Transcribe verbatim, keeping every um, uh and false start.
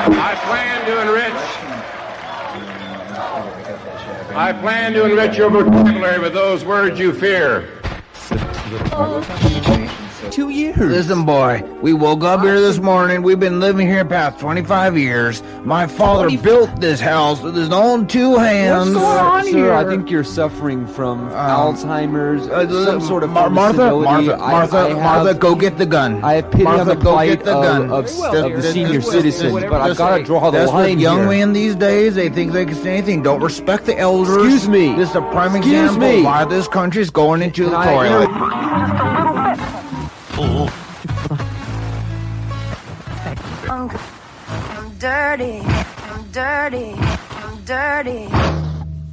I plan to enrich. I plan to enrich your vocabulary with those words you fear. Two years. Listen, boy, we woke up here this morning. We've been living here past twenty-five years. My father built this house with his own two hands. What's going on Sir, here? I think you're suffering from um, Alzheimer's, uh, some sort of Mar- Martha, disability. Martha, Martha, I, I Martha, have, go get the gun. I have pity Martha, on the go plight get the of, gun. of, This- of the this- senior this- citizens, this- but I've this- got to draw the that's line what young here. men these days, they think they can say anything. Don't respect the elders. Excuse me. This is a prime Excuse example me. of why this country's going into Can the I- toilet. I'm dirty, I'm dirty, I'm dirty.